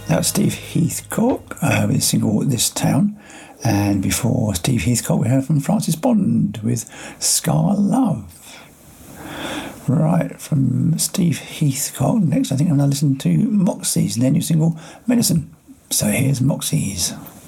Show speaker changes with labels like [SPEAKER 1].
[SPEAKER 1] That was Steve Heathcock with his single This Town. And before Steve Heathcock, we heard from Francis Bond with Scar Love. Right, from Steve Heathcock, next I think I'm going to listen to Moxies and their new single Medicine. So here's Moxies.